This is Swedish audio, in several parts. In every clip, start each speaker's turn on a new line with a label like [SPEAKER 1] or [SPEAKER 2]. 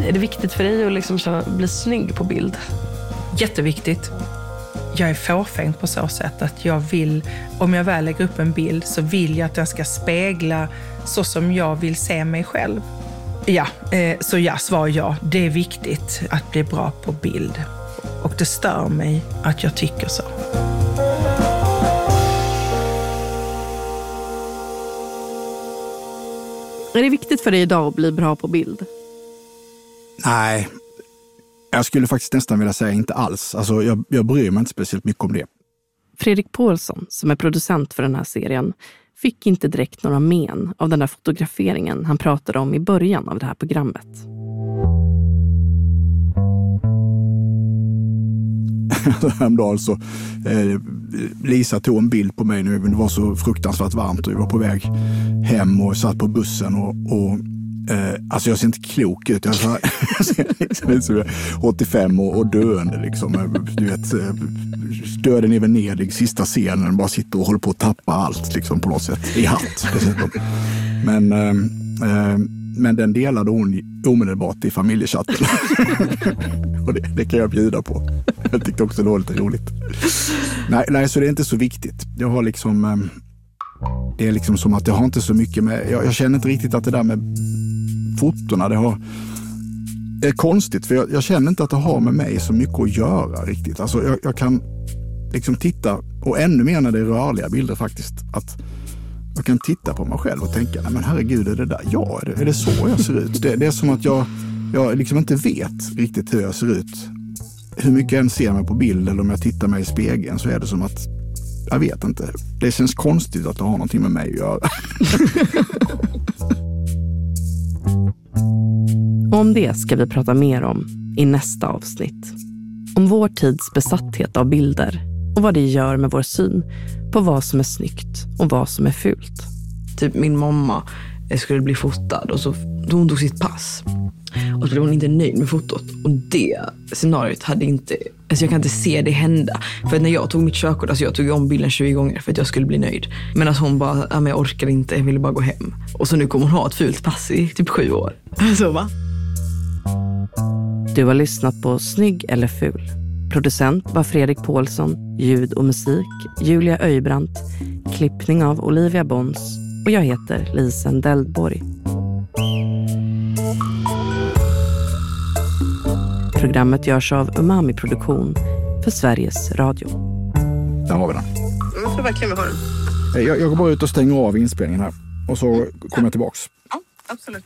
[SPEAKER 1] Är det viktigt för dig att liksom bli snygg på bild?
[SPEAKER 2] Jätteviktigt. Jag är fåfäng på så sätt att jag vill, om jag väl lägger upp en bild så vill jag att den ska spegla så som jag vill se mig själv. Svar ja. Det är viktigt att bli bra på bild. Och det stör mig att jag tycker så.
[SPEAKER 1] Är det viktigt för dig idag att bli bra på bild?
[SPEAKER 3] Nej, jag skulle faktiskt nästan vilja säga inte alls. Alltså, jag bryr mig inte speciellt mycket om det.
[SPEAKER 1] Fredrik Paulsson, som är producent för den här serien, fick inte direkt några men av den där fotograferingen han pratade om i början av det här programmet.
[SPEAKER 3] Häromdagen så Lisa tog en bild på mig nu. Det var så fruktansvärt varmt och jag var på väg hem och satt på bussen och alltså jag ser inte klok ut. Jag ser 85 och döende liksom. Du vet, döden är väl nedig, sista scenen, bara sitter och håller på att tappa allt liksom på något sätt. I hatt dessutom. Men den delade hon omedelbart i familjechatten. Och det kan jag bjuda på. Jag tyckte också det var lite roligt. Nej, så det är inte så viktigt. Jag har liksom... Det är liksom som att jag har inte så mycket med... Jag känner inte riktigt att det där med fotorna, det är konstigt. För jag känner inte att det har med mig så mycket att göra riktigt. Alltså jag kan liksom titta, och ännu mer när det är rörliga bilder faktiskt, att jag kan titta på mig själv och tänka, nej men herregud, är det där? Ja, är det så jag ser ut? Det är som att jag liksom inte vet riktigt hur jag ser ut. Hur mycket jag än ser mig på bild eller om jag tittar mig i spegeln så är det som att jag vet inte. Det känns konstigt att det har någonting med mig att göra.
[SPEAKER 1] Om det ska vi prata mer om i nästa avsnitt. Om vår tids besatthet av bilder och vad det gör med vår syn på vad som är snyggt och vad som är fult.
[SPEAKER 4] Typ min mamma skulle bli fotad och så hon tog sitt pass. Och så blev hon inte nöjd med fotot. Och det scenariot hade inte... Alltså jag kan inte se det hända. För när jag tog mitt körkort, alltså jag tog om bilden 20 gånger för att jag skulle bli nöjd. Men att hon bara, men jag orkar inte, jag ville bara gå hem. Och så nu kommer hon ha ett fult pass i typ 7 år. Så va?
[SPEAKER 1] Du har lyssnat på Snygg eller ful. Producent var Fredrik Paulsson, ljud och musik Julia Öjbrandt, klippning av Olivia Bons och jag heter Lisen Deldborg. Programmet görs av Umami Produktion för Sveriges Radio.
[SPEAKER 3] Där har vi den.
[SPEAKER 4] Jag tror verkligen vi har den.
[SPEAKER 3] Jag går bara ut och stänger av inspelningen här. Och så kommer jag tillbaks.
[SPEAKER 4] Ja, absolut.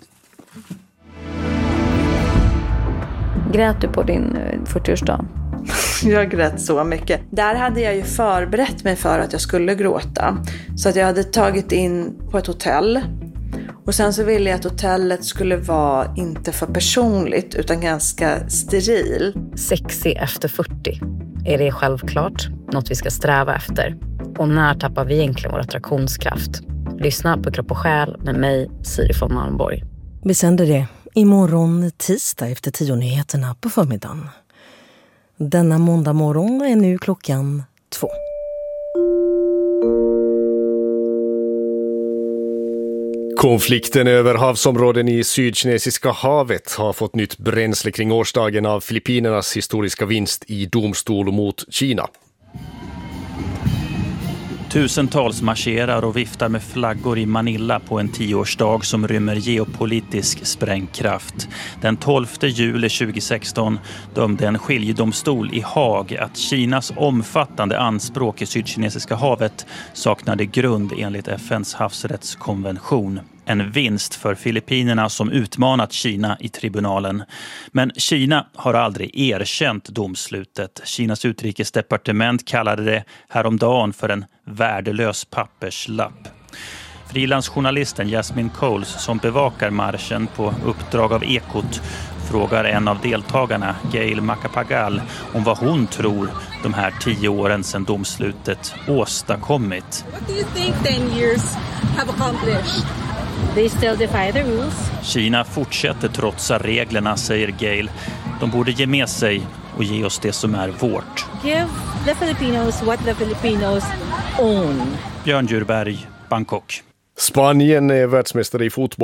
[SPEAKER 5] Grät du på din 40-årsdag?
[SPEAKER 6] Jag grät så mycket. Där hade jag ju förberett mig för att jag skulle gråta. Så att jag hade tagit in på ett hotell. Och sen så ville jag att hotellet skulle vara inte för personligt utan ganska steril.
[SPEAKER 5] Sexy efter 40. Är det självklart något vi ska sträva efter? Och när tappar vi egentligen vår attraktionskraft? Lyssna på Kropp och själ med mig, Siri von Malmborg.
[SPEAKER 7] Vi sänder det imorgon tisdag efter 10-nyheterna på förmiddagen. Denna måndag morgon är nu klockan 2.
[SPEAKER 8] Konflikten över havsområden i Sydkinesiska havet har fått nytt bränsle kring årsdagen av Filippinernas historiska vinst i domstol mot Kina.
[SPEAKER 9] Tusentals marscherar och viftar med flaggor i Manila på en 10-årsdag som rymmer geopolitisk sprängkraft. Den 12 juli 2016 dömde en skiljedomstol i Haag att Kinas omfattande anspråk i Sydkinesiska havet saknade grund enligt FNs havsrättskonvention. En vinst för Filippinerna som utmanat Kina i tribunalen. Men Kina har aldrig erkänt domslutet. Kinas utrikesdepartement kallade det häromdagen för en värdelös papperslapp. Frilansjournalisten Jasmine Coles som bevakar marschen på uppdrag av Ekot frågar en av deltagarna, Gail Macapagal, om vad hon tror de här 10 åren sedan domslutet åstadkommit.
[SPEAKER 10] What do you think 10 years have accomplished?
[SPEAKER 11] They still defy the rules.
[SPEAKER 9] Kina fortsätter trotsa reglerna, säger Gail. De borde ge med sig och ge oss det som är vårt.
[SPEAKER 11] Give the Filipinos what the Filipinos own.
[SPEAKER 9] Björn Djurberg, Bangkok.
[SPEAKER 8] Spanien är världsmästare i fotboll.